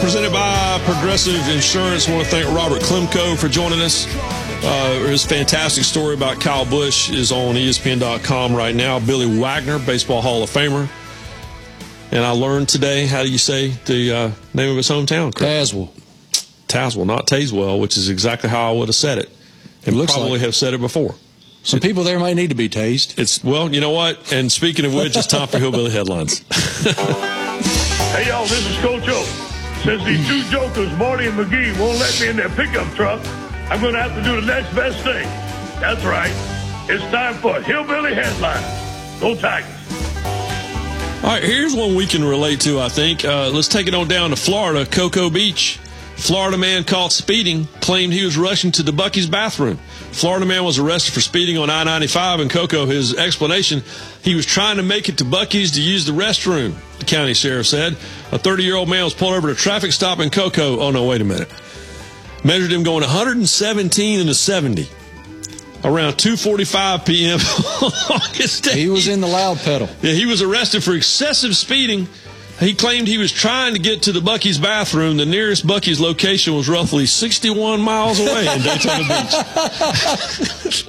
presented by Progressive Insurance. I want to thank Robert Klemko for joining us. His fantastic story about Kyle Busch is on ESPN.com right now. Billy Wagner, Baseball Hall of Famer. And I learned today, how do you say the name of his hometown? Tazewell, not Tazewell, which is exactly how I would have said it. And probably have said it before. Some people there might need to be tased. Well, you know what? And speaking of which, it's time for Hillbilly Headlines. Hey, y'all, this is Coach O. Since these two jokers, Marty and McGee, won't let me in their pickup truck, I'm going to have to do the next best thing. That's right. It's time for Hillbilly Headlines. Go Tigers. All right, here's one we can relate to, I think. Let's take it on down to Florida, Cocoa Beach. Florida man caught speeding, claimed he was rushing to the Buc-ee's bathroom. Florida man was arrested for speeding on I-95 in Cocoa. His explanation, he was trying to make it to Buc-ee's to use the restroom, the county sheriff said. A 30-year-old man was pulled over at a traffic stop in Cocoa. Oh, no, wait a minute. Measured him going 117 into 70. Around 2:45 p.m. on August 8th. He was in the loud pedal. Yeah, he was arrested for excessive speeding. He claimed he was trying to get to the Buc-ee's bathroom. The nearest Buc-ee's location was roughly 61 miles away in Daytona Beach.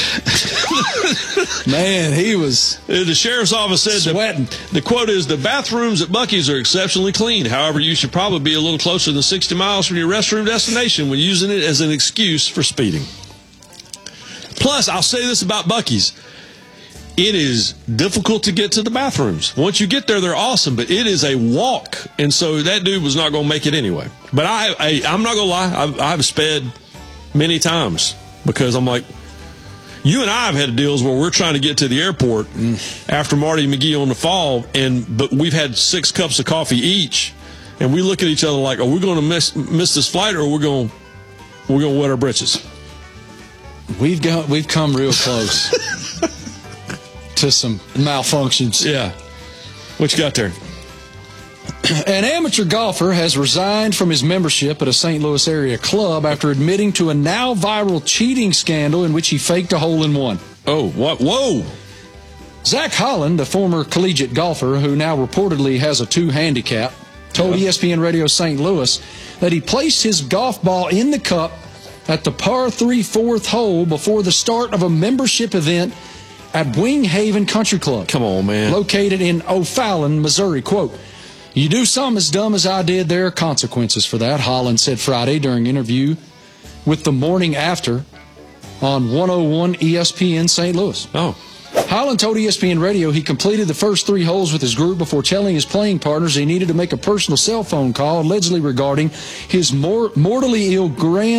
Man, he was The sheriff's office said sweating. The quote is, the bathrooms at Buc-ee's are exceptionally clean. However, you should probably be a little closer than 60 miles from your restroom destination when using it as an excuse for speeding. Plus, I'll say this about Buc-ee's. It is difficult to get to the bathrooms. Once you get there, they're awesome, but it is a walk. And so that dude was not going to make it anyway. But I'm not going to lie. I've sped many times because I'm like, you and I have had deals where we're trying to get to the airport after Marty McGee on the fall, but we've had 6 cups of coffee each, and we look at each other like, are we going to miss this flight, or we're going to wet our britches? We've come real close to some malfunctions. Yeah. What you got there? An amateur golfer has resigned from his membership at a St. Louis area club after admitting to a now viral cheating scandal in which he faked a hole-in-one. Oh, what? Whoa! Zach Holland, a former collegiate golfer who now reportedly has a 2 handicap, told ESPN Radio St. Louis that he placed his golf ball in the cup at the par 3 4th hole before the start of a membership event at Wing Haven Country Club. Come on, man. Located in O'Fallon, Missouri. Quote, "You do something as dumb as I did, there are consequences for that," Holland said Friday during an interview with The Morning After on 101 ESPN St. Louis. Oh. Holland told ESPN Radio he completed the first 3 holes with his group before telling his playing partners he needed to make a personal cell phone call, allegedly regarding his mortally ill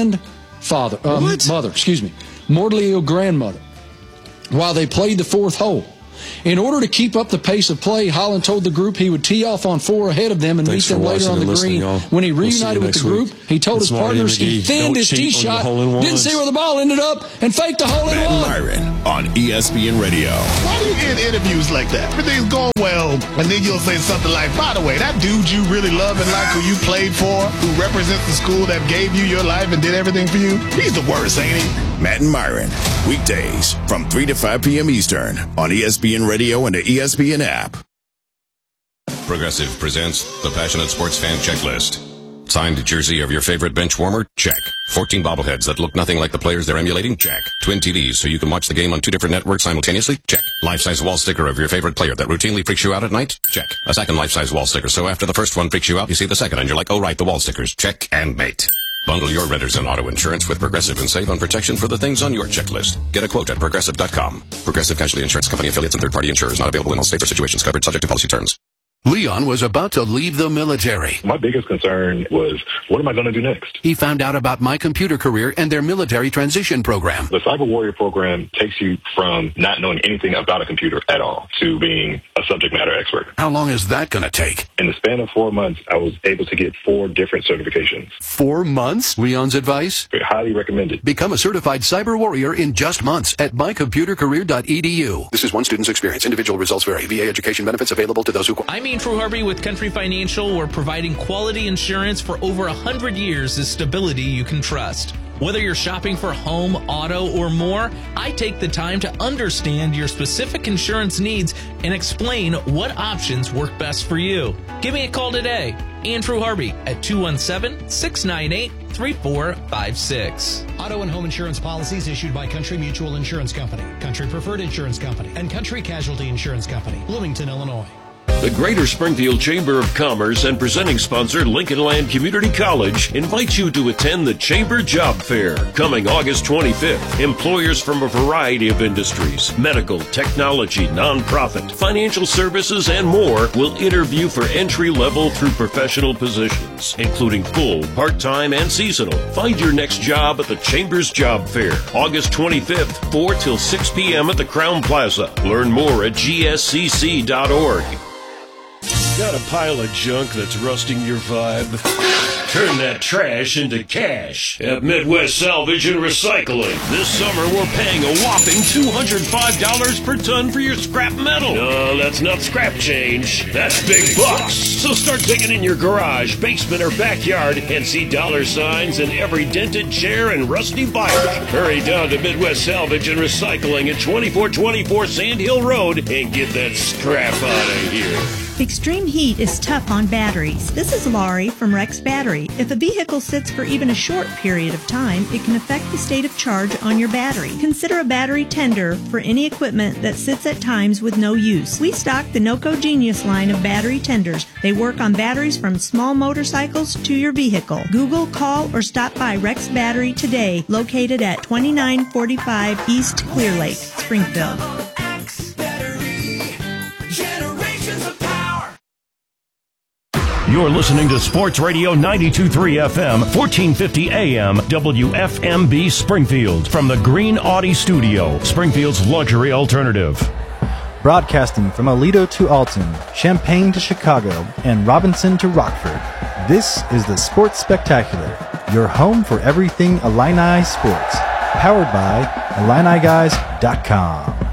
mortally ill grandmother, while they played the 4th hole. In order to keep up the pace of play, Holland told the group he would tee off on 4 ahead of them and meet them later on the green. When he reunited with the group, he told his partners he thinned his tee shot, didn't see where the ball ended up, and faked the hole-in-one. Matt Myron on ESPN Radio. Why do you end interviews like that? Everything's going well, and then you'll say something like, by the way, that dude you really love and like, who you played for, who represents the school that gave you your life and did everything for you, he's the worst, ain't he? Matt and Myron, weekdays from 3 to 5 p.m. Eastern on ESPN Radio and the ESPN app. Progressive presents the Passionate Sports Fan Checklist. Signed jersey of your favorite bench warmer? Check. 14 bobbleheads that look nothing like the players they're emulating? Check. Twin TVs so you can watch the game on 2 different networks simultaneously? Check. Life-size wall sticker of your favorite player that routinely freaks you out at night? Check. A second life-size wall sticker so after the first one freaks you out, you see the second and you're like, oh right, the wall stickers. Check and mate. Bundle your renters and auto insurance with Progressive and save on protection for the things on your checklist. Get a quote at Progressive.com. Progressive Casualty Insurance Company affiliates and third-party insurers not available in all states or situations covered subject to policy terms. Leon was about to leave the military. My biggest concern was, what am I going to do next? He found out about My Computer Career and their military transition program. The Cyber Warrior program takes you from not knowing anything about a computer at all to being a subject matter expert. How long is that going to take? In the span of 4 months, I was able to get 4 different certifications. 4 months? Leon's advice? Highly recommended. Become a certified cyber warrior in just months at mycomputercareer.edu. This is one student's experience. Individual results vary. VA education benefits available to those who... I'm Ian Harvey with Country Financial, where providing quality insurance for over 100 years is stability you can trust. Whether you're shopping for home, auto, or more, I take the time to understand your specific insurance needs and explain what options work best for you. Give me a call today. Andrew Harvey at 217-698-3456. Auto and home insurance policies issued by Country Mutual Insurance Company, Country Preferred Insurance Company, and Country Casualty Insurance Company, Bloomington, Illinois. The Greater Springfield Chamber of Commerce and presenting sponsor Lincoln Land Community College invites you to attend the Chamber Job Fair coming August 25th. Employers from a variety of industries, medical, technology, nonprofit, financial services, and more will interview for entry-level through professional positions, including full, part-time, and seasonal. Find your next job at the Chamber's Job Fair, August 25th, 4 till 6 p.m. at the Crown Plaza. Learn more at gscc.org. Got a pile of junk that's rusting your vibe? Turn that trash into cash at Midwest Salvage and Recycling. This summer, we're paying a whopping $205 per ton for your scrap metal. No, that's not scrap change. That's big bucks. So start digging in your garage, basement, or backyard and see dollar signs in every dented chair and rusty bike. Hurry down to Midwest Salvage and Recycling at 2424 Sand Hill Road and get that scrap out of here. Extreme heat is tough on batteries. This is Laurie from Rex Battery. If a vehicle sits for even a short period of time, it can affect the state of charge on your battery. Consider a battery tender for any equipment that sits at times with no use. We stock the NOCO Genius line of battery tenders. They work on batteries from small motorcycles to your vehicle. Google, call, or stop by Rex Battery today, located at 2945 East Clear Lake, Springfield. You're listening to Sports Radio 92.3 FM, 1450 AM, WFMB Springfield, from the Green Audi Studio, Springfield's luxury alternative. Broadcasting from Aledo to Alton, Champaign to Chicago, and Robinson to Rockford, this is the Sports Spectacular, your home for everything Illini sports. Powered by IlliniGuys.com.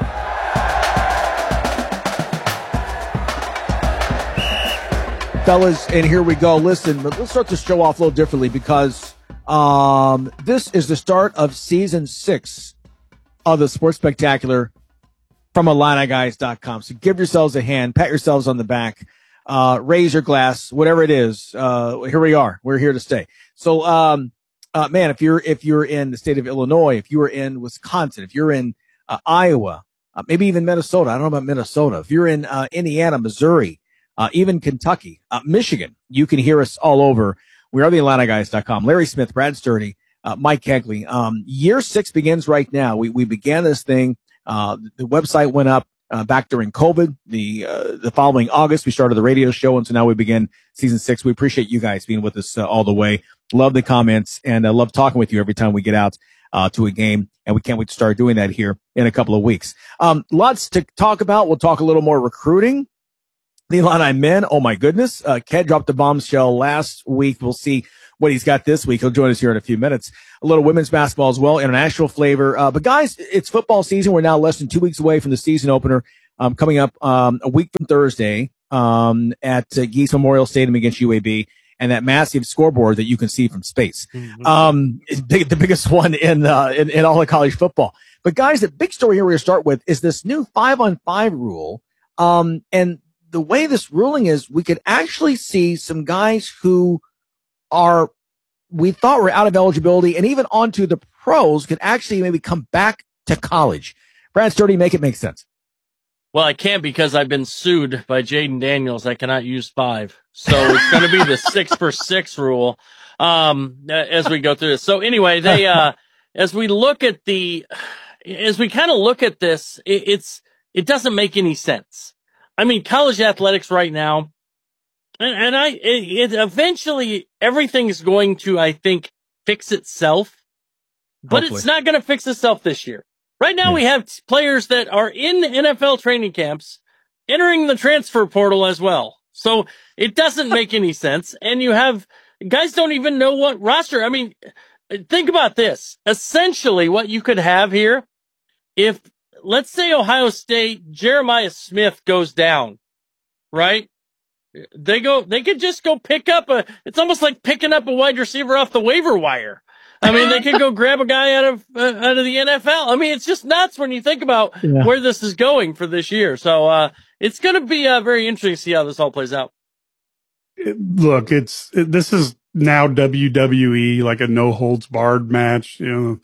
Fellas, and here we go. Listen, but let's start this show off a little differently because this is the start of Season 6 of the Sports Spectacular from IlliniGuys.com. So give yourselves a hand, pat yourselves on the back, raise your glass, whatever it is. Here we are. We're here to stay. So, man, if you're in the state of Illinois, if you're in Wisconsin, if you're in Iowa, maybe even Minnesota. I don't know about Minnesota. If you're in Indiana, Missouri, even Kentucky, Michigan, you can hear us all over. We are the IlliniGuys.com. Larry Smith, Brad Sturdy, Mike Kegley. Year 6 begins right now. We began this thing. The website went up back during COVID. The following August, we started the radio show, and so now we begin Season 6. We appreciate you guys being with us all the way. Love the comments, and I love talking with you every time we get out to a game, and we can't wait to start doing that here in a couple of weeks. Lots to talk about. We'll talk a little more recruiting. The Illini men, oh my goodness. Ked dropped a bombshell last week. We'll see what he's got this week. He'll join us here in a few minutes. A little women's basketball as well, international flavor. But guys, it's football season. We're now less than 2 weeks away from the season opener, coming up, a week from Thursday, at Geese Memorial Stadium against UAB, and that massive scoreboard that you can see from space. The biggest one in all of college football. But guys, the big story here we're going to start with is this new 5-on-5 rule. And the way this ruling is, we could actually see some guys who we thought were out of eligibility and even onto the pros could actually maybe come back to college. Brad Sturdy, make it make sense. Well, I can't because I've been sued by Jaden Daniels. I cannot use 5. So it's going to be the 6-for-6 rule, as we go through this. So anyway, as we kind of look at this, it doesn't make any sense. I mean, college athletics right now, and eventually everything's going to, I think, fix itself, but Hopefully. It's not going to fix itself this year. Right now we have players that are in the NFL training camps entering the transfer portal as well. So it doesn't make any sense. And you have guys don't even know what roster. I mean, think about this. Essentially what you could have here, if let's say Ohio State, Jeremiah Smith goes down, right? They could just go pick up it's almost like picking up a wide receiver off the waiver wire. I mean, they could go grab a guy out of the NFL. I mean, it's just nuts when you think about where this is going for this year. So, it's going to be very interesting to see how this all plays out. Look, this is now WWE, like a no holds barred match,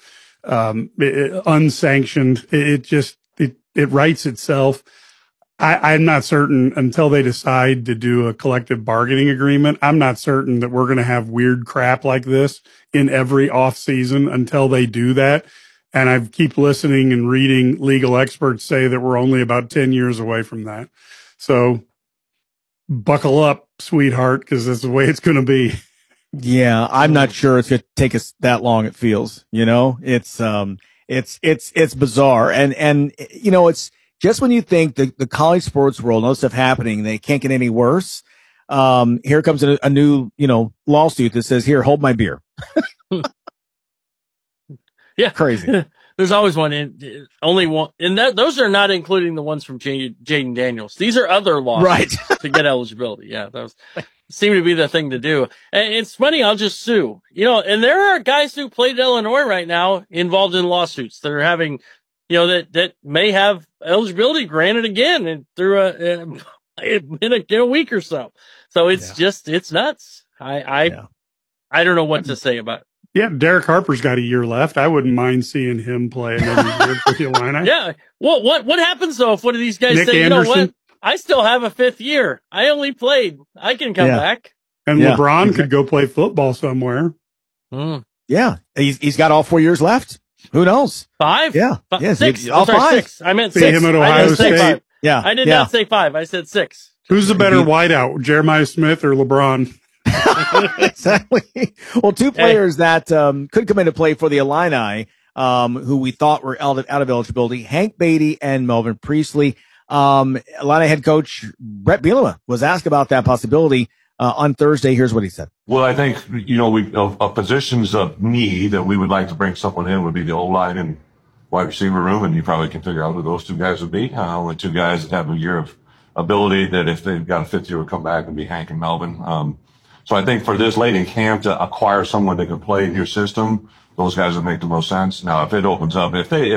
unsanctioned. It writes itself. I'm not certain until they decide to do a collective bargaining agreement. I'm not certain that we're going to have weird crap like this in every off season until they do that. And I keep listening and reading legal experts say that we're only about 10 years away from that. So buckle up, sweetheart, because that's the way it's going to be. Yeah, I'm not sure it's going to take us that long. It feels, it's bizarre. And, it's just when you think the college sports world, no stuff happening, they can't get any worse. Here comes a new, lawsuit that says, here, hold my beer. Yeah. Crazy. There's always one, only one. And those are not including the ones from Jaden Daniels. These are other lawsuits to get eligibility. Yeah. Those seem to be the thing to do. And it's funny. I'll just sue, and there are guys who played Illinois right now involved in lawsuits that are having, that may have eligibility granted again and through in a week or so. So it's it's nuts. I don't know what to say about it. Yeah, Derek Harper's got a year left. I wouldn't mind seeing him play another year for the Illini. Yeah. Well, what happens though if one of these guys Nick say, Anderson? You know what? I still have a 5th year. I only played. I can come back. And LeBron could go play football somewhere. Yeah, he's got all 4 years left. Who knows? 5? Yeah. Yes, 6. All 5. 6. I meant 6. See him at Ohio State. 5. Yeah. I did not say 5. I said 6. Who's the better wideout, Jeremiah Smith or LeBron? Exactly. Well, two players that could come into play for the Illini, who we thought were out of eligibility, Hank Beatty and Melvin Priestley. Illini head coach Brett Bielema was asked about that possibility on Thursday. Here's what he said. Well, I think, positions of need that we would like to bring someone in would be the O-line and wide receiver room, and you probably can figure out who those two guys would be. Only two guys that have a year of ability that if they've got a 5th year would come back and be Hank and Melvin. So I think for this late in camp to acquire someone that can play in your system, those guys would make the most sense. Now, if it opens up,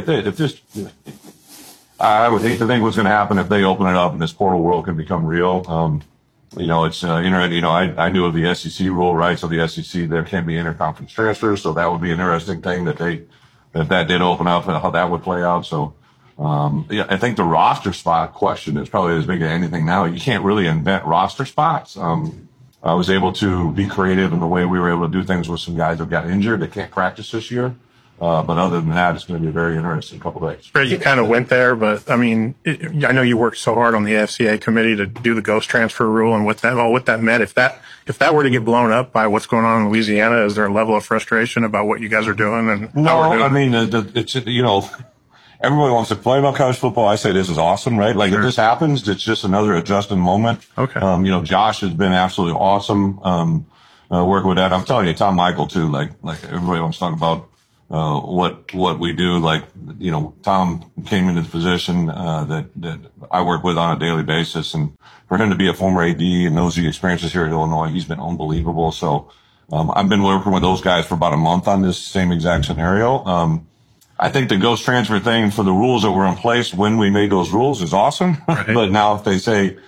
I would hate to think what's going to happen if they open it up and this portal world can become real. It's interesting. I knew of the SEC rule, right? So the SEC, there can be interconference transfers. So that would be an interesting thing if that did open up, how that would play out. So, I think the roster spot question is probably as big as anything now. You can't really invent roster spots. I was able to be creative in the way we were able to do things with some guys that got injured that can't practice this year. But other than that, it's going to be a very interesting couple of days. Brett, you kind of went there, but I mean, I know you worked so hard on the FCA committee to do the ghost transfer rule and what that meant. If that were to get blown up by what's going on in Louisiana, is there a level of frustration about what you guys are doing? And no, I mean, it's everybody wants to play about college football. I say this is awesome, right? Like if this happens, it's just another adjusting moment. Okay. Josh has been absolutely awesome working with that. I'm telling you, Tom Michael too. Like everybody wants to talk about what we do. Like Tom came into the position that I work with on a daily basis, and for him to be a former AD and knows the experiences here at Illinois, he's been unbelievable. So I've been working with those guys for about a month on this same exact scenario. I think the ghost transfer thing for the rules that were in place when we made those rules is awesome. Right. But now if they say,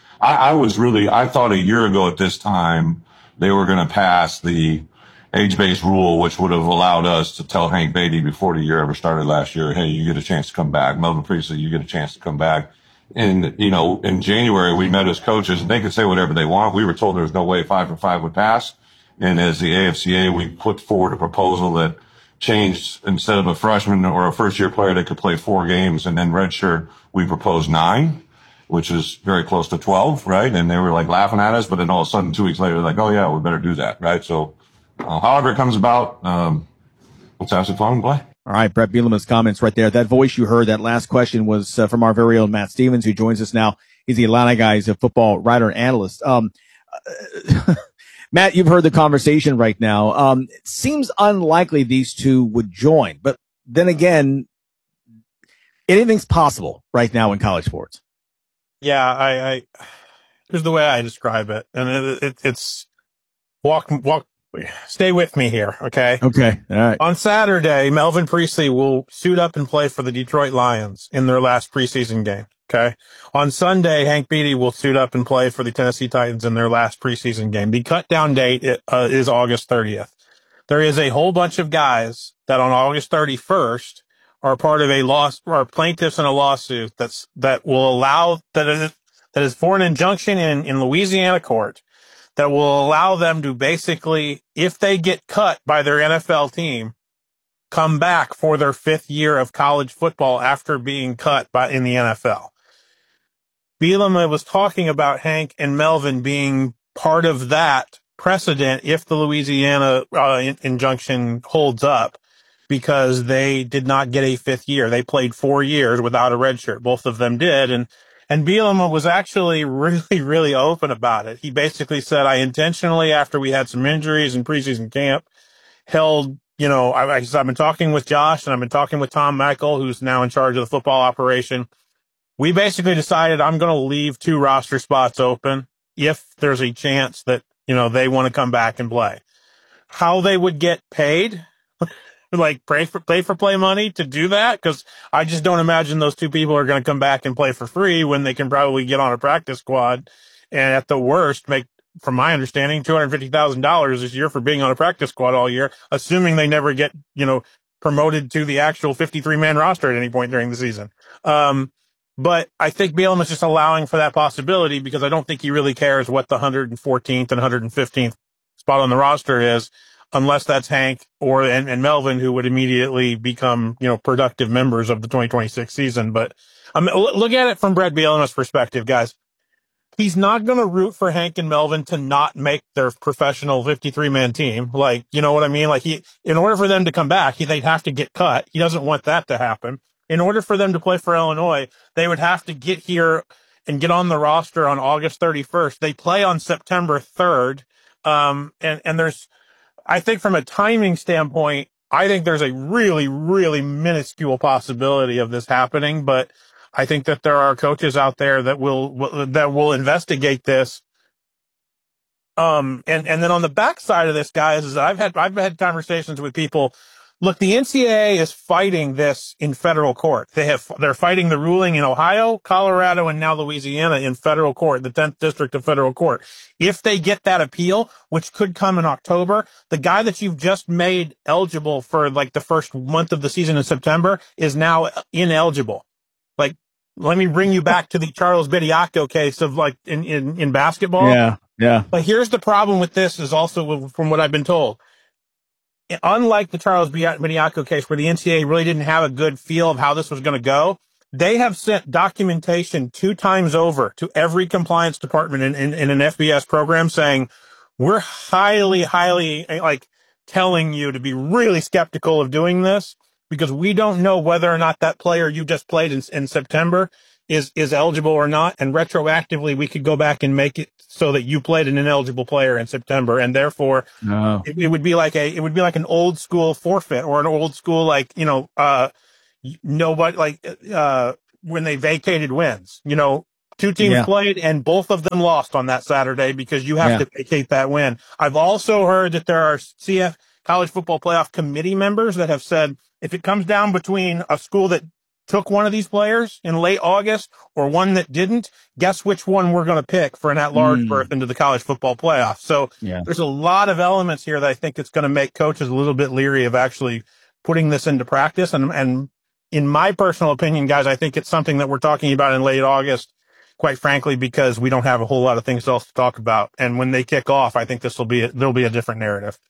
I thought a year ago at this time, they were going to pass the age-based rule, which would have allowed us to tell Hank Beatty before the year ever started last year, hey, you get a chance to come back. Melvin Priestley, you get a chance to come back. And, in January, we met as coaches and they could say whatever they want. We were told there was no way 5-for-5 would pass. And as the AFCA, we put forward a proposal that changed, instead of a freshman or a first-year player that could play 4 games and then redshirt, we proposed 9, which is very close to 12, right? And they were like laughing at us, but then all of a sudden 2 weeks later, they're like, oh yeah, we better do that, right? So, however it comes about, let's have some fun and play. All right, Brett Bielema's comments right there. That voice you heard, that last question was from our very own Matt Stevens, who joins us now. He's the Illini Guys, a football writer and analyst. Matt, you've heard the conversation right now. It seems unlikely these two would join, but then again, anything's possible right now in college sports. Yeah, here's the way I describe it, and it's walk stay with me here, okay? Okay, all right. On Saturday, Melvin Priestley will suit up and play for the Detroit Lions in their last preseason game, okay? On Sunday, Hank Beatty will suit up and play for the Tennessee Titans in their last preseason game. The cut-down date is August 30th. There is a whole bunch of guys that on August 31st are part of are plaintiffs in a lawsuit that will allow, that is for an injunction in Louisiana court that will allow them to basically, if they get cut by their NFL team, come back for their 5th year of college football after being cut in the NFL. Bielema was talking about Hank and Melvin being part of that precedent if the Louisiana injunction holds up, because they did not get a 5th year. They played 4 years without a red shirt. Both of them did. And Bielema was actually really, really open about it. He basically said, I intentionally, after we had some injuries in preseason camp, held, I've been talking with Josh and I've been talking with Tom Michael, who's now in charge of the football operation. We basically decided I'm going to leave 2 roster spots open if there's a chance that, they want to come back and play. How they would get paid, like play for play money to do that, because I just don't imagine those 2 people are going to come back and play for free when they can probably get on a practice squad and at the worst make, from my understanding, $250,000 this year for being on a practice squad all year, assuming they never get, promoted to the actual 53-man roster at any point during the season. But I think Bielema's just allowing for that possibility because I don't think he really cares what the 114th and 115th spot on the roster is, unless that's Hank and Melvin, who would immediately become, productive members of the 2026 season. But look at it from Brett Bielema's perspective, guys. He's not going to root for Hank and Melvin to not make their professional 53-man team. Like, you know what I mean? Like, in order for them to come back, they'd have to get cut. He doesn't want that to happen. In order for them to play for Illinois, they would have to get here and get on the roster on August 31st. They play on September 3rd. And there's, I think from a timing standpoint, I think there's a really, really minuscule possibility of this happening, but I think that there are coaches out there that will investigate this. And then on the backside of this, guys, is I've had conversations with people. Look, the NCAA is fighting this in federal court. They're fighting the ruling in Ohio, Colorado, and now Louisiana in federal court, the 10th District of Federal Court. If they get that appeal, which could come in October, the guy that you've just made eligible for like the first month of the season in September is now ineligible. Like, let me bring you back to the Charles Bediako case of like in basketball. Yeah. But here's the problem with this is also from what I've been told. Unlike the Charles Bediako case where the NCAA really didn't have a good feel of how this was going to go, they have sent documentation 2 times over to every compliance department in an FBS program saying, we're highly, highly like telling you to be really skeptical of doing this because we don't know whether or not that player you just played in September is eligible or not. And retroactively, we could go back and make it so that you played an ineligible player in September. And therefore it would be like an old school forfeit or an old school, like, nobody when they vacated wins, 2 teams played and both of them lost on that Saturday because you have to vacate that win. I've also heard that there are CF College Football Playoff Committee members that have said if it comes down between a school that took one of these players in late August or one that didn't, guess which one we're going to pick for an at-large berth into the college football playoff. So there's a lot of elements here that I think it's going to make coaches a little bit leery of actually putting this into practice. And in my personal opinion, guys, I think it's something that we're talking about in late August, quite frankly, because we don't have a whole lot of things else to talk about. And when they kick off, I think there'll be a different narrative.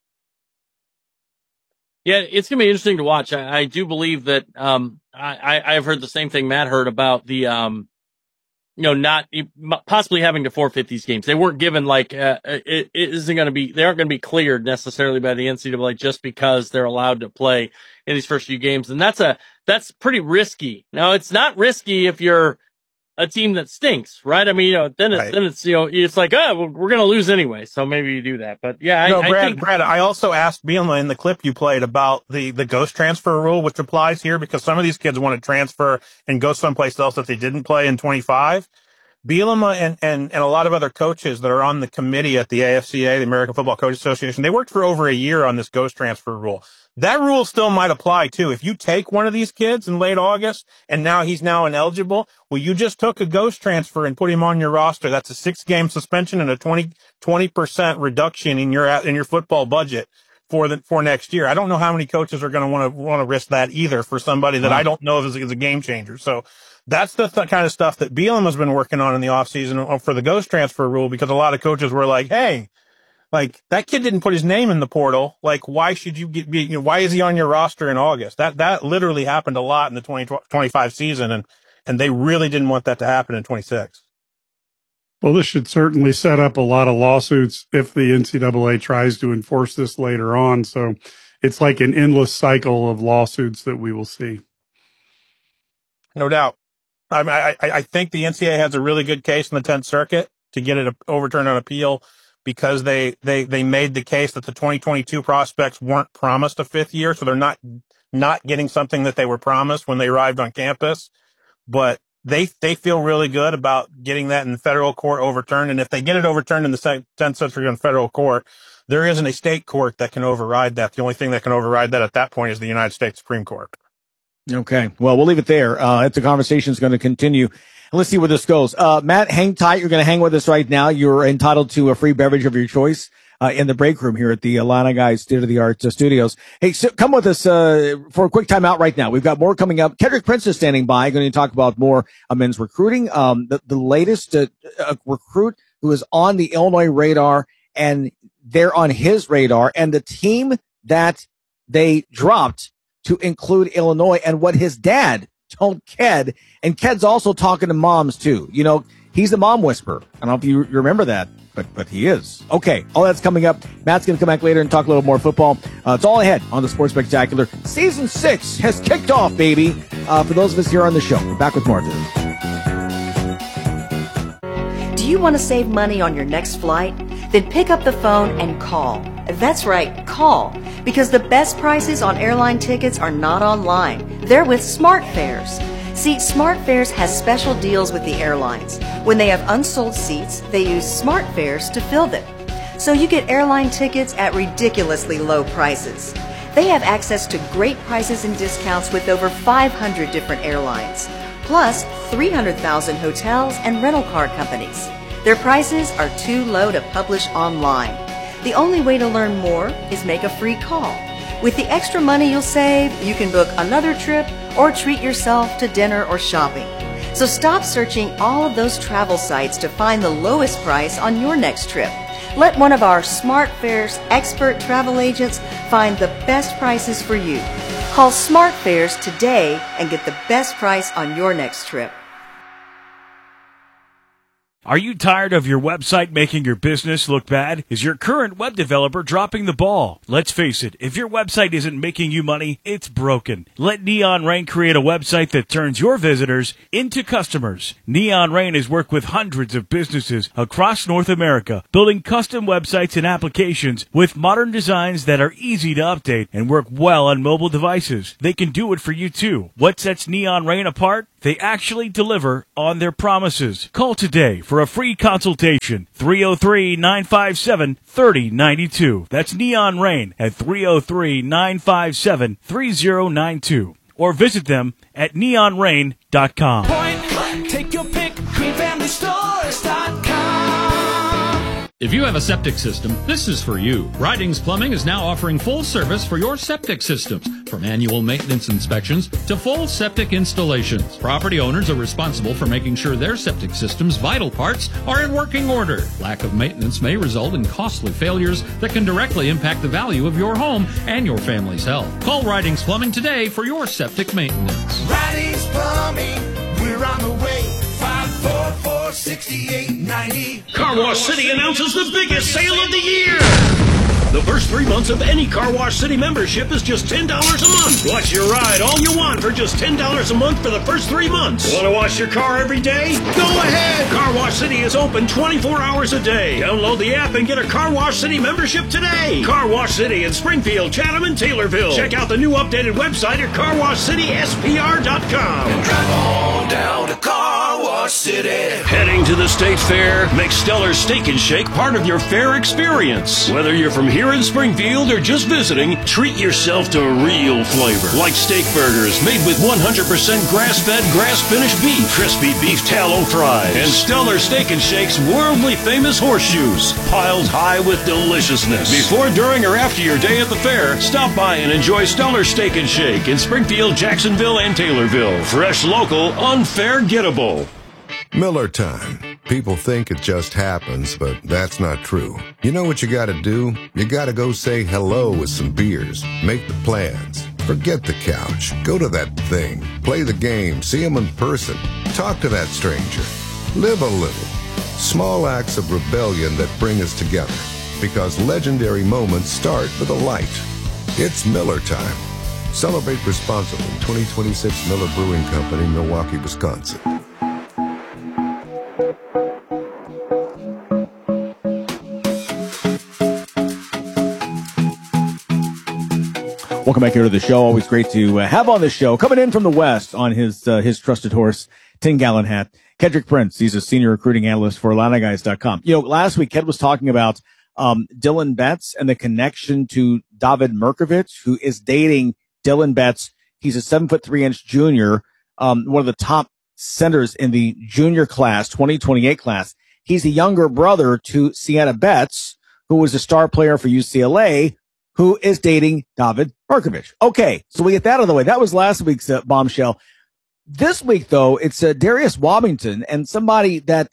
Yeah, it's going to be interesting to watch. I do believe that I've heard the same thing Matt heard about the not possibly having to forfeit these games. They weren't given it isn't going to be, they aren't going to be cleared necessarily by the NCAA just because they're allowed to play in these first few games. And that's pretty risky. Now, it's not risky if you're a team that stinks, right? I mean, then it's it's like, we're going to lose anyway. So maybe you do that. But yeah, Brad, I also asked Bielema in the clip you played about the ghost transfer rule, which applies here because some of these kids want to transfer and go someplace else that they didn't play in 25. Bielema and a lot of other coaches that are on the committee at the AFCA, the American Football Coaches Association, they worked for over a year on this ghost transfer rule. That rule still might apply too. If you take one of these kids in late August and now he's now ineligible, well, you just took a ghost transfer and put him on your roster. That's a 6-game suspension and a 20% reduction in your football budget for next year. I don't know how many coaches are going to want to risk that either for somebody that I don't know is a game changer. So that's the kind of stuff that Bielema's been working on in the offseason for the ghost transfer rule, because a lot of coaches were like, hey, like, that kid didn't put his name in the portal. Like, why should why is he on your roster in August? That literally happened a lot in the 2025 season, and they really didn't want that to happen in 26. Well, this should certainly set up a lot of lawsuits if the NCAA tries to enforce this later on. So it's like an endless cycle of lawsuits that we will see. No doubt. I think the NCAA has a really good case in the 10th Circuit to get it overturned on appeal, because they made the case that the 2022 prospects weren't promised a 5th year, so they're not getting something that they were promised when they arrived on campus. But they feel really good about getting that in federal court overturned, and if they get it overturned in the 10th Circuit in federal court, there isn't a state court that can override that. The only thing that can override that at that point is the United States Supreme Court. Okay. Well, we'll leave it there. The conversation is going to continue. Let's see where this goes. Matt, hang tight. You're going to hang with us right now. You're entitled to a free beverage of your choice in the break room here at the Illini Guys state-of-the-art studios. Hey, so come with us for a quick timeout right now. We've got more coming up. Kendrick Prince is standing by, going to talk about more men's recruiting. The latest recruit who is on the Illinois radar, and they're on his radar, and the team that they dropped to include Illinois, and what his dad told Ked. And Ked's also talking to moms too. You know, he's the mom whisperer. I don't know if you remember that, but he is. Okay, all that's coming up. Matt's going to come back later and talk a little more football. It's all ahead on the Sports Spectacular. Season 6 has kicked off, baby. For those of us here on the show, we're back with more of this. Do you want to save money on your next flight? Then pick up the phone and call. That's right, call. Because the best prices on airline tickets are not online. They're with SmartFares. See, SmartFares has special deals with the airlines. When they have unsold seats, they use SmartFares to fill them. So you get airline tickets at ridiculously low prices. They have access to great prices and discounts with over 500 different airlines, plus 300,000 hotels and rental car companies. Their prices are too low to publish online. The only way to learn more is make a free call. With the extra money you'll save, you can book another trip or treat yourself to dinner or shopping. So stop searching all of those travel sites to find the lowest price on your next trip. Let one of our SmartFares expert travel agents find the best prices for you. Call SmartFares today and get the best price on your next trip. Are you tired of your website making your business look bad? Is your current web developer dropping the ball? Let's face it, if your website isn't making you money, it's broken. Let Neon Rain create a website that turns your visitors into customers. Neon Rain has worked with hundreds of businesses across North America, building custom websites and applications with modern designs that are easy to update and work well on mobile devices. They can do it for you too. What sets Neon Rain apart? They actually deliver on their promises. Call today for a free consultation. 303-957-3092. That's Neon Rain at 303-957-3092. Or visit them at neonrain.com. Take your pick, greenfamilystores.com. If you have a septic system, this is for you. Ridings Plumbing is now offering full service for your septic systems, from annual maintenance inspections to full septic installations. Property owners are responsible for making sure their septic system's vital parts are in working order. Lack of maintenance may result in costly failures that can directly impact the value of your home and your family's health. Call Ridings Plumbing today for your septic maintenance. Ridings Plumbing, we're on the way. 544-6890. Car Wash City announces the biggest sale of the year. The first 3 months of any Car Wash City membership is just $10 a month. Watch your ride all you want for just $10 a month for the first 3 months. Want to wash your car every day? Go ahead. Car Wash City is open 24 hours a day. Download the app and get a Car Wash City membership today. Car Wash City in Springfield, Chatham, and Taylorville. Check out the new updated website at carwashcityspr.com. Drive on down to Car Car Wash City. Heading to the State Fair makes Stellar Steak and Shake part of your fair experience. Whether you're from here in Springfield or just visiting, treat yourself to real flavor. Like steak burgers made with 100% grass-fed, grass-finished beef, crispy beef tallow fries, and Stellar Steak and Shake's worldly famous horseshoes, piled high with deliciousness. Before, during, or after your day at the fair, stop by and enjoy Stellar Steak and Shake in Springfield, Jacksonville, and Taylorville. Fresh, local, unforgettable. Miller time. People think it just happens, but that's not true. You know what you gotta do? You gotta go say hello with some beers. Make the plans. Forget the couch. Go to that thing. Play the game. See them in person. Talk to that stranger. Live a little. Small acts of rebellion that bring us together. Because legendary moments start with a light. It's Miller time. Celebrate responsibly. 2026 Miller Brewing Company, Milwaukee, Wisconsin. Welcome back here to the show. Always great to have on the show. Coming in from the West on his trusted horse, 10-gallon hat, Kedrick Prince. He's a senior recruiting analyst for IlliniGuys.com. You know, last week, Ked was talking about Dylan Betts and the connection to David Mirkovic, who is dating Dylan Betts. He's a 7'3" junior, one of the top centers in the junior class, 2028 class. He's a younger brother to Sienna Betts, who was a star player for UCLA, who is dating David Mirkovic. Okay, so we get that out of the way. That was last week's bombshell. This week, though, it's Darius Wobington, and somebody that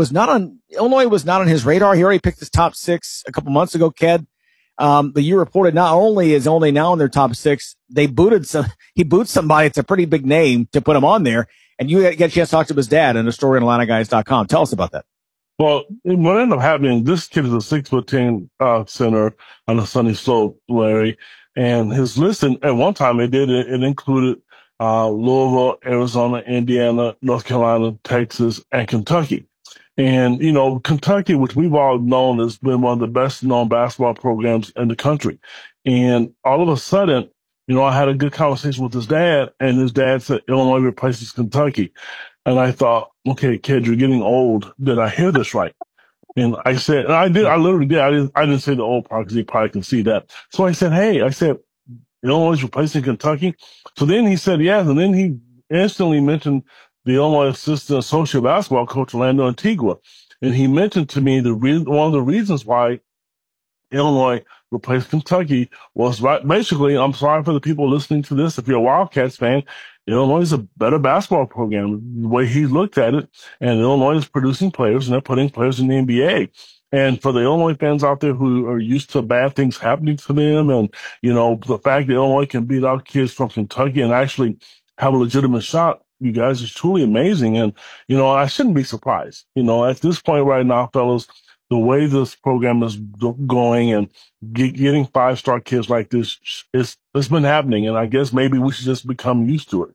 Illinois was not on his radar. He already picked his top 6 a couple months ago, Ked. But you reported not only is only now in their top 6, he booted somebody. It's a pretty big name to put him on there. And you get a chance to talk to his dad in a story on IlliniGuys.com. Tell us about that. Well, what ended up happening, this kid is a 6'10" center on a sunny slope, Larry. And his list, at one time it included Louisville, Arizona, Indiana, North Carolina, Texas, and Kentucky. And, you know, Kentucky, which we've all known, has been one of the best known basketball programs in the country. And all of a sudden, you know, I had a good conversation with his dad, and his dad said Illinois replaces Kentucky. And I thought, okay, kid, you're getting old. Did I hear this right? And I said, and I literally did. I didn't say the old part because he probably can see that. So I said, hey, Illinois is replacing Kentucky. So then he said, yes. And then he instantly mentioned the Illinois assistant associate basketball coach, Orlando Antigua. And he mentioned to me one of the reasons why Illinois replaced Kentucky was basically, I'm sorry for the people listening to this, if you're a Wildcats fan, Illinois is a better basketball program, the way he looked at it, and Illinois is producing players, and they're putting players in the NBA. And for the Illinois fans out there who are used to bad things happening to them, and, you know, the fact that Illinois can beat out kids from Kentucky and actually have a legitimate shot, you guys, is truly amazing. And, you know, I shouldn't be surprised. You know, at this point right now, fellas, the way this program is going and getting 5-star kids like this, it's been happening. And I guess maybe we should just become used to it.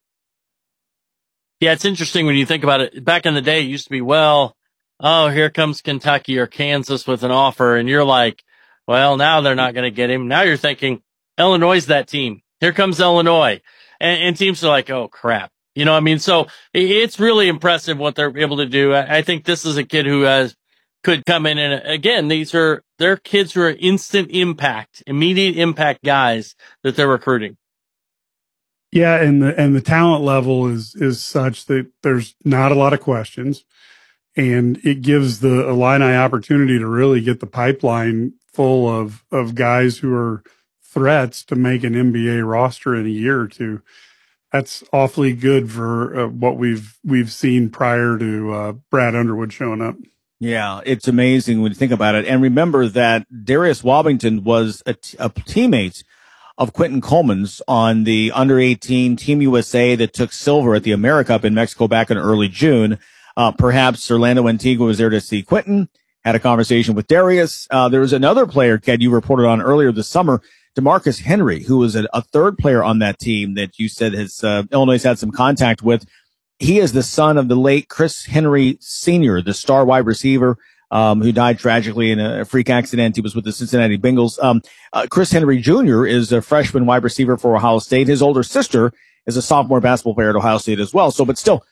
Yeah, it's interesting when you think about it. Back in the day, it used to be, here comes Kentucky or Kansas with an offer. And you're like, well, now they're not going to get him. Now you're thinking, Illinois is that team. Here comes Illinois. And teams are like, oh, crap. You know what I mean? So it's really impressive what they're able to do. I think this is a kid who could come in. And again, they're kids who are instant impact, immediate impact guys that they're recruiting. Yeah, and the talent level is such that there's not a lot of questions, and it gives the Illini opportunity to really get the pipeline full of guys who are threats to make an NBA roster in a year or two. That's awfully good for what we've seen prior to Brad Underwood showing up. Yeah, it's amazing when you think about it. And remember that Darius Wobington was a teammate of Quentin Coleman's on the under-18 Team USA that took silver at the AmeriCup in Mexico back in early June. Perhaps Orlando Antigua was there to see Quentin, had a conversation with Darius. There was another player, Ked, you reported on earlier this summer, DeMarcus Henry, who was a third player on that team that you said Illinois had some contact with. He is the son of the late Chris Henry Sr., the star wide receiver, who died tragically in a freak accident. He was with the Cincinnati Bengals. Chris Henry Jr. is a freshman wide receiver for Ohio State. His older sister is a sophomore basketball player at Ohio State as well. So, but still,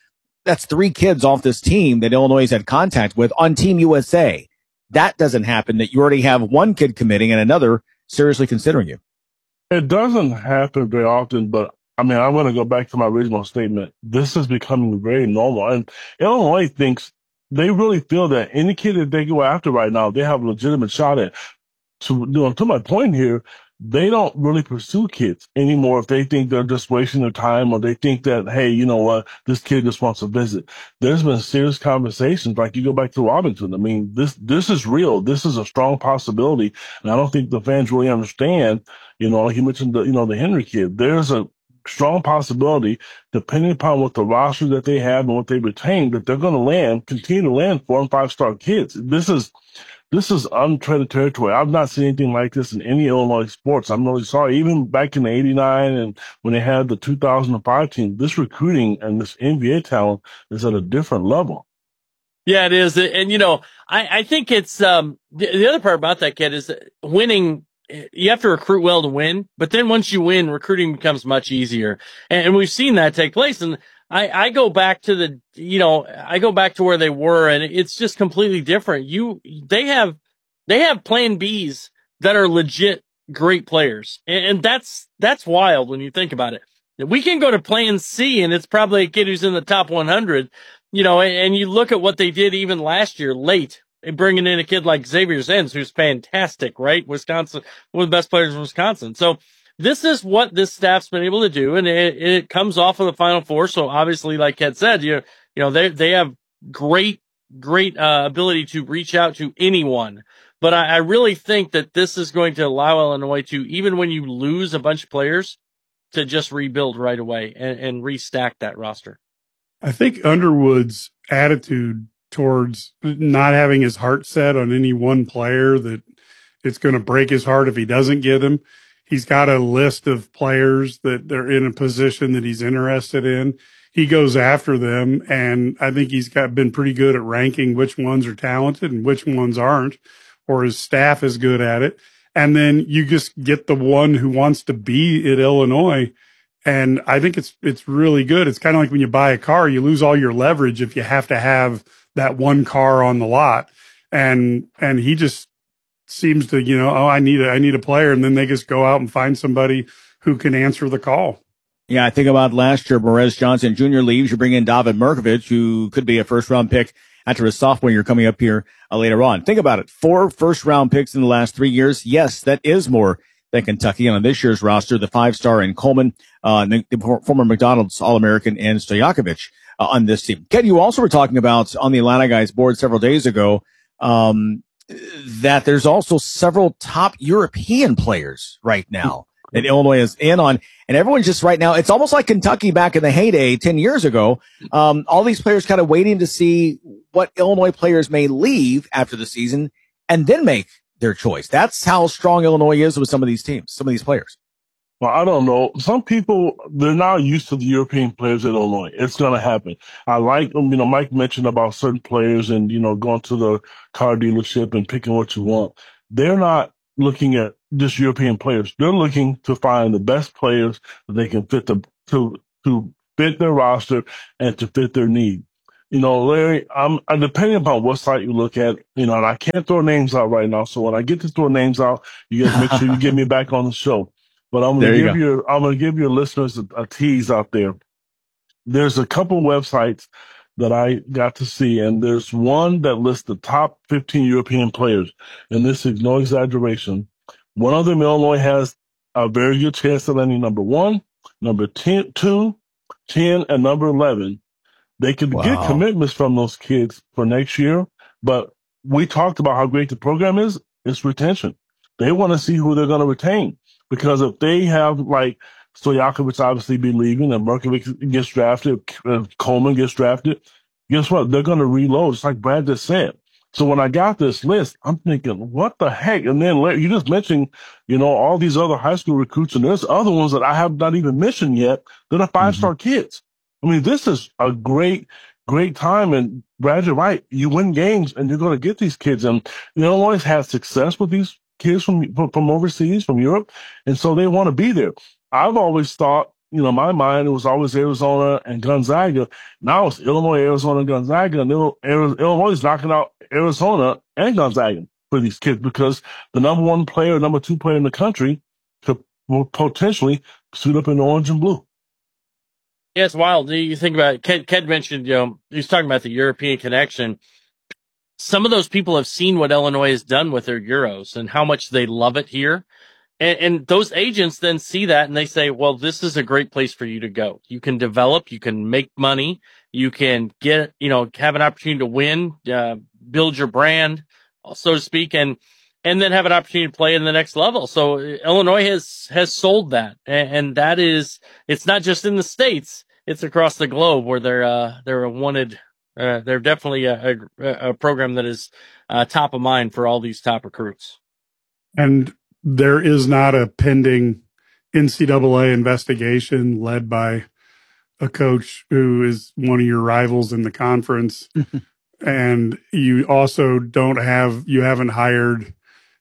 that's 3 kids off this team that Illinois has had contact with on Team USA. That doesn't happen, that you already have 1 kid committing and another seriously considering you. It doesn't happen very often, but I mean, I'm going to go back to my original statement. This is becoming very normal. And Illinois thinks, they really feel that any kid that they go after right now, they have a legitimate shot at. To my point here, they don't really pursue kids anymore if they think they're just wasting their time, or they think that, hey, you know what, this kid just wants to visit. There's been serious conversations. Like, you go back to Robinson. I mean, this is real. This is a strong possibility. And I don't think the fans really understand, like you mentioned, the Henry kid. There's a strong possibility, depending upon what the roster that they have and what they retain, that they're going to continue to land 4 and 5-star kids. This is untreaded territory. I've not seen anything like this in any Illinois sports. I'm really sorry. Even back in '89 and when they had the 2005 team, this recruiting and this NBA talent is at a different level. Yeah, it is. And, I think it's, the other part about that, kid, is winning. You have to recruit well to win, but then once you win, recruiting becomes much easier. And we've seen that take place. And I go back to I go back to where they were, and it's just completely different. They have plan Bs that are legit great players. And that's wild when you think about it. We can go to plan C, and it's probably a kid who's in the top 100, and you look at what they did even last year late, bringing in a kid like Xavier Zenz, who's fantastic, right? Wisconsin, one of the best players in Wisconsin. So this is what this staff's been able to do, and it comes off of the Final Four. So obviously, like Ed said, they have great ability to reach out to anyone. But I really think that this is going to allow Illinois to, even when you lose a bunch of players, to just rebuild right away and restack that roster. I think Underwood's attitude towards not having his heart set on any one player, that it's going to break his heart if he doesn't get him. He's got a list of players that they're in a position that he's interested in. He goes after them, and I think he's been pretty good at ranking which ones are talented and which ones aren't, or his staff is good at it. And then you just get the one who wants to be at Illinois. And I think it's really good. It's kind of like when you buy a car, you lose all your leverage if you have to have that one car on the lot. And he just seems to, I need a player. And then they just go out and find somebody who can answer the call. Yeah, I think about last year, Morez Johnson Jr. leaves. You bring in David Mirkovic, who could be a first-round pick after his sophomore year coming up here later on. Think about it. 4 first-round picks in the last 3 years. Yes, that is more than Kentucky. And on this year's roster, the 5-star in Coleman, the former McDonald's All-American, and Stojakovic on this team. Ken, you also were talking about on the Illini Guys board several days ago that there's also several top European players right now that Illinois is in on. And everyone's just right now, it's almost like Kentucky back in the heyday 10 years ago. All these players kind of waiting to see what Illinois players may leave after the season and then make their choice. That's how strong Illinois is with some of these teams, some of these players. Well, I don't know. Some people, they're not used to the European players at Illinois. It's going to happen. I like, Mike mentioned about certain players and, going to the car dealership and picking what you want. They're not looking at just European players. They're looking to find the best players that they can fit to fit their roster and to fit their need. Larry, I'm depending upon what site you look at, and I can't throw names out right now. So when I get to throw names out, you guys make sure you get me back on the show. But I'm going to give your listeners a tease out there. There's a couple websites that I got to see, and there's one that lists the top 15 European players. And this is no exaggeration. One of them, Illinois, has a very good chance of landing number 1, number 10, 2, 10, and number 11. They could get commitments from those kids for next year, but we talked about how great the program is. It's retention. They want to see who they're going to retain, because if they have, like, Stojakovic obviously be leaving and Mirkovic gets drafted, Coleman gets drafted, guess what? They're going to reload. It's like Brad just said. So when I got this list, I'm thinking, what the heck? And then you just mentioned, all these other high school recruits, and there's other ones that I have not even mentioned yet that are 5-star kids. I mean, this is a great time. And Brad, you're right. You win games and you're going to get these kids. And Illinois has success with these kids from overseas, from Europe. And so they want to be there. I've always thought my mind, it was always Arizona and Gonzaga. Now it's Illinois, Arizona, and Gonzaga, and Illinois is knocking out Arizona and Gonzaga for these kids because the number 1 player, number 2 player in the country could potentially suit up in orange and blue. Yeah, it's wild. You think about it. Ked mentioned, he was talking about the European connection. Some of those people have seen what Illinois has done with their Euros and how much they love it here. And those agents then see that and they say, well, this is a great place for you to go. You can develop, you can make money, you can get, have an opportunity to win, build your brand, so to speak, and then have an opportunity to play in the next level. So Illinois has sold that. And that is, it's not just in the States, it's across the globe where they're a wanted, they're definitely a program that is top of mind for all these top recruits. And there is not a pending NCAA investigation led by a coach who is one of your rivals in the conference. And you also you haven't hired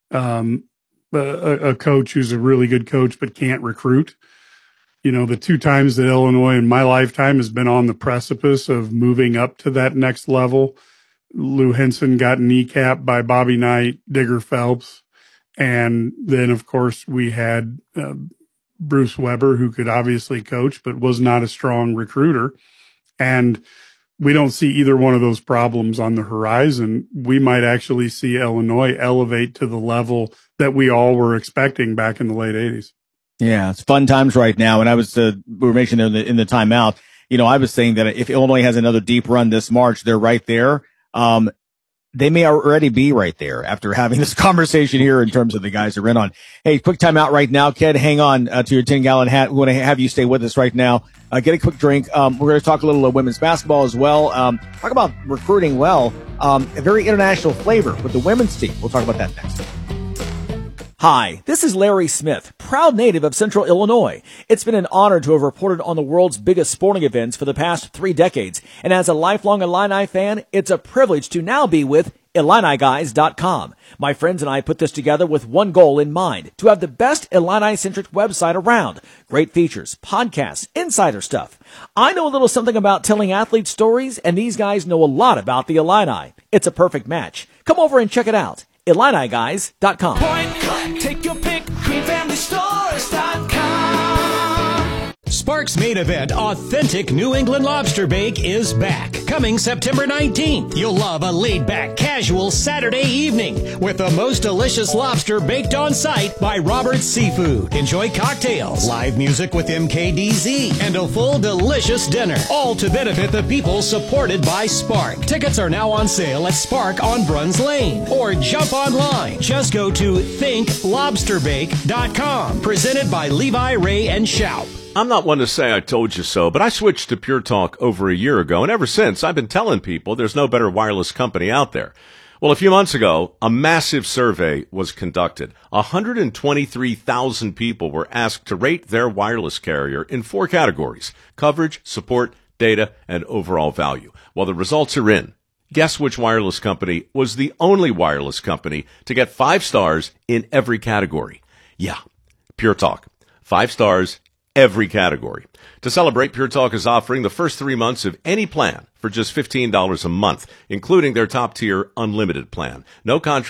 a coach who's a really good coach but can't recruit. The 2 times that Illinois in my lifetime has been on the precipice of moving up to that next level, Lou Henson got kneecapped by Bobby Knight, Digger Phelps. And then, of course, we had Bruce Weber, who could obviously coach, but was not a strong recruiter. And we don't see either one of those problems on the horizon. We might actually see Illinois elevate to the level that we all were expecting back in the late 80s. Yeah, it's fun times right now. And I was, we were mentioning in the timeout, I was saying that if Illinois has another deep run this March, they're right there. They may already be right there after having this conversation here in terms of the guys that are in on. Hey, quick timeout right now. Ked, hang on to your 10-gallon hat. We want to have you stay with us right now. Get a quick drink. We're going to talk a little women's basketball as well. Talk about recruiting well. A very international flavor with the women's team. We'll talk about that next. Hi, this is Larry Smith, proud native of Central Illinois. It's been an honor to have reported on the world's biggest sporting events for the past 3 decades. And as a lifelong Illini fan, it's a privilege to now be with IlliniGuys.com. My friends and I put this together with one goal in mind, to have the best Illini-centric website around. Great features, podcasts, insider stuff. I know a little something about telling athlete stories, and these guys know a lot about the Illini. It's a perfect match. Come over and check it out. IlliniGuys.com. Point, click, take your pick, QueenFamilyStores.com. Sparks' main event, Authentic New England Lobster Bake, is back. Coming September 19th. You'll love a laid-back, casual Saturday evening with the most delicious lobster baked on site by Robert's Seafood. Enjoy cocktails, live music with MKDZ, and a full delicious dinner. All to benefit the people supported by Spark. Tickets are now on sale at Spark on Bruns Lane. Or jump online. Just go to thinklobsterbake.com. Presented by Levi, Ray, and Shoup. I'm not one to say I told you so, but I switched to Pure Talk over a year ago, and ever since, I've been telling people there's no better wireless company out there. Well, a few months ago, a massive survey was conducted. 123,000 people were asked to rate their wireless carrier in 4 categories: coverage, support, data, and overall value. Well, the results are in. Guess which wireless company was the only wireless company to get 5 stars in every category? Yeah, Pure Talk. 5 stars every category. To celebrate, Pure Talk is offering the first 3 months of any plan for just $15 a month, including their top-tier unlimited plan. No contract.